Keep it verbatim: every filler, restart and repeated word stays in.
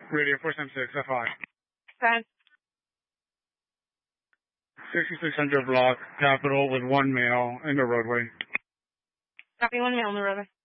Radio four seven six, F I. Ten. sixty-six hundred block, Capital with one male in the roadway. Copy, one male in the roadway.